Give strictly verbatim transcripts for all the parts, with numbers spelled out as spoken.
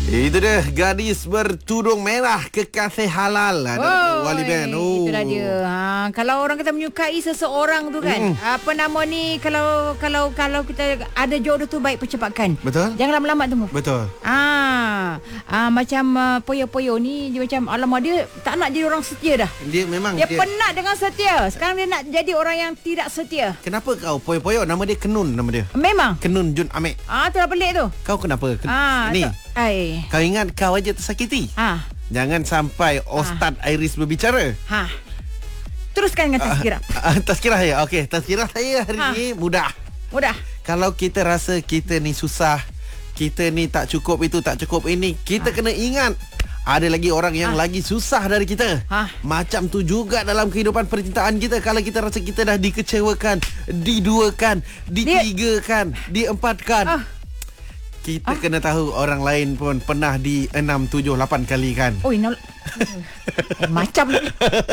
Itu dia, gadis bertudung merah, kekasih halal. Ada Wali Ben. Oh. Itulah dia. Ha, kalau orang kita menyukai seseorang tu kan, mm. apa nama ni, kalau kalau kalau kita ada jodoh tu baik percepatkan. Betul. Jangan lama-lama tunggu. Betul. Ah, ah macam uh, Poyo-Poyo ni dia macam alamak dia tak nak jadi orang setia dah. Dia memang Dia, dia penat dengan setia. Sekarang dia nak jadi orang yang tidak setia. Kenapa kau Poyo-Poyo? Nama dia Kenun, nama dia. Memang. Kenun Jun Amek. Ah, itulah pelik tu. Kau kenapa? Ken- Ah, ni. tu, ai. Kau ingat kau aja tersakiti. Ah. Jangan sampai Ustaz Iris berbicara. Ha. Teruskan dengan tazkirah. Uh, uh, tazkirah ya. Okey, tazkirah saya hari Ha. ni mudah. Mudah. Kalau kita rasa kita ni susah, kita ni tak cukup itu, tak cukup ini, kita ha. kena ingat ada lagi orang yang ha. lagi susah dari kita. Ha. Macam tu juga dalam kehidupan percintaan kita. Kalau kita rasa kita dah dikecewakan, diduakan, ditigakan, Dia... diempatkan, ha. kita ah. kena tahu orang lain pun pernah di enam, tujuh, lapan kali kan. Oh, no. eh, macam ni.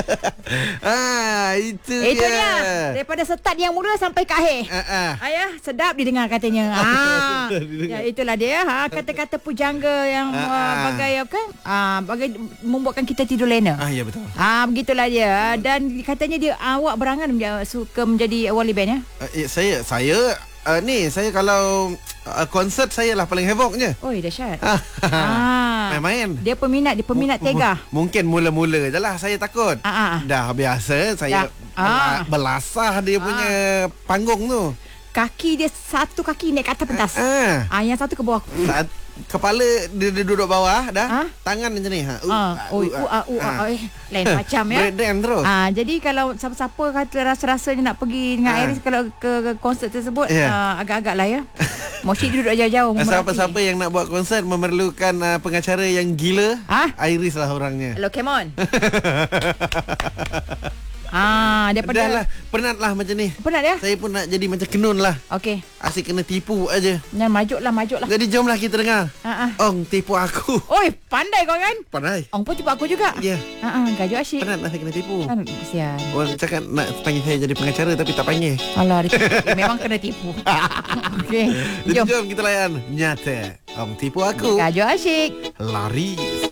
Ah, itu eh, dia. Itu dia. Daripada start yang mula sampai ke akhir. Ah, ah. Ayah, sedap didengar katanya. Ah. Ya, itulah dia. Ha, kata-kata pujangga yang ah, uh, bagai apa? Ah, bagai membuatkan kita tidur lena. Ah, ya betul. Ah, begitulah dia. Dan katanya dia awak berangan suka menjadi wali band ya? Uh, eh, saya saya Uh, ni saya kalau uh, konsert saya lah paling hebohnya. Oi, dahsyat. ah. Main-main. Dia peminat, dia peminat M- tega. M- mungkin mula-mula je lah saya takut. Ah, ah. Dah biasa saya ah. belasah dia ah. punya panggung tu. Kaki dia satu kaki naik ke atas pentas. Ah. ah yang satu ke bawah. Saat kepala dia, dia duduk bawah dah. Ha? Tangan macam ni. Ha. Uh, uh, oi, uh, uh, uh, uh, uh, lain macam ya. Breakdance terus. Ah, jadi kalau siapa-siapa kata rasa-rasanya nak pergi dengan uh. Iris kalau ke, ke konsert tersebut, yeah. uh, agak-agak lah ya. Mesti duduk jauh-jauh. Siapa-siapa yang nak buat konsert memerlukan uh, pengacara yang gila, ha? Iris lah orangnya. Hello, come on. Ah, daripada dah lah, penat lah macam ni. Penat ya? Saya pun nak jadi macam Kenun lah. Okey. Asyik kena tipu aja. Jangan majuklah, majuklah. Jadi jomlah kita dengar. Ha ah. Ong tipu aku. Oi, pandai kau kan? Pandai. Ong pun tipu aku juga. Ya. Yeah. Ha ah, gajuk asyik. Penat lah saya kena tipu. Kan kesian. Orang cakap nak panggil saya jadi pengacara tapi tak panggil. Alah, dia memang kena tipu. Okey. Jadi jom. jom kita layan. Nyata. Ong tipu aku. Gajuk asyik. Lari.